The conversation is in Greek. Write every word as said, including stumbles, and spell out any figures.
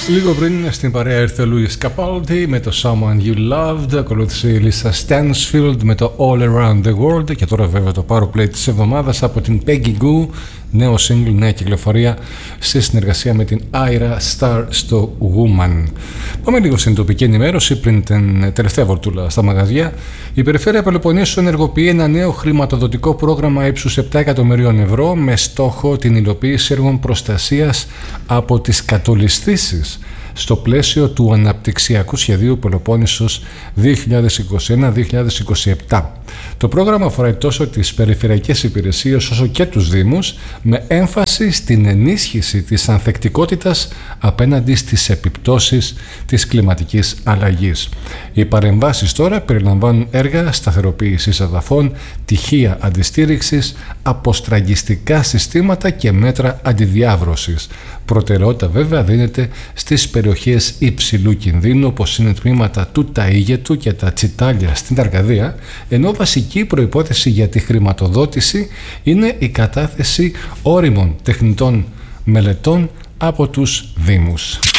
Λίγο πριν στην παρέα ήρθε ο Λούις Καπάλντι με το Someone You Loved, ακολούθησε η Lisa Stansfield με το All Around the World και τώρα βέβαια το Powerplay της εβδομάδας από την Peggy Gou, νέο single, νέα κυκλοφορία σε συνεργασία με την Ira Star στο Woman. Πάμε λίγο στην τοπική ενημέρωση πριν την τελευταία βολτούλα στα μαγαζιά. Η Περιφέρεια Πελοποννήσου ενεργοποιεί ένα νέο χρηματοδοτικό πρόγραμμα ύψους επτά εκατομμυρίων ευρώ με στόχο την υλοποίηση έργων προστασίας από τις κατολισθήσεις στο πλαίσιο του Αναπτυξιακού Σχεδίου Πελοπόννησος δύο χιλιάδες είκοσι ένα δύο χιλιάδες είκοσι επτά. Το πρόγραμμα αφορά τόσο τις περιφερειακές υπηρεσίες όσο και τους Δήμους, με έμφαση στην ενίσχυση της ανθεκτικότητας απέναντι στις επιπτώσεις της κλιματικής αλλαγής. Οι παρεμβάσεις τώρα περιλαμβάνουν έργα σταθεροποίησης εδαφών, τυχεία αντιστήριξης, αποστραγγιστικά συστήματα και μέτρα αντιδιάβρωσης. Προτεραιότητα βέβαια δίνεται στις περιοχές υψηλού κινδύνου, όπως είναι τμήματα του Ταΐγετου και τα Τσιτάλια στην Αρκαδία, ενώ βασική προϋπόθεση για τη χρηματοδότηση είναι η κατάθεση όριμων τεχνητών μελετών από τους Δήμους.